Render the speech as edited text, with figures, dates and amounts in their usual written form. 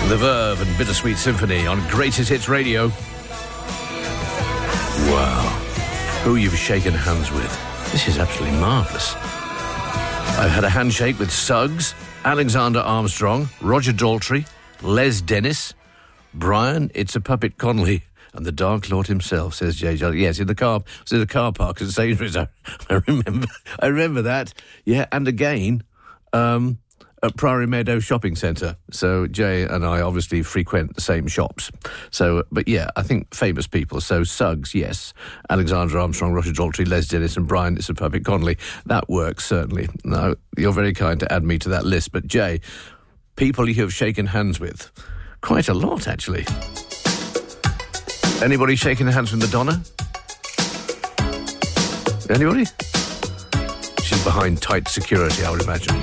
The Verve and Bittersweet Symphony on Greatest Hits Radio. Wow. Who you've shaken hands with. This is absolutely marvellous. I've had a handshake with Suggs, Alexander Armstrong, Roger Daltrey, Les Dennis, Brian It's a Puppet Connolly, and the Dark Lord himself, says Jay. Yes, in the car park at Sainsbury's. I remember that. Yeah, and again, at Priory Meadow Shopping Centre. So Jay and I obviously frequent the same shops. So, but yeah, I think famous people. So Suggs, yes. Alexander Armstrong, Roger Daltrey, Les Dennis and Brian It's a Puppet Connolly. That works, certainly. No, you're very kind to add me to that list. But Jay, people you have shaken hands with. Quite a lot, actually. Anybody shaking hands with Madonna? Anybody? She's behind tight security, I would imagine.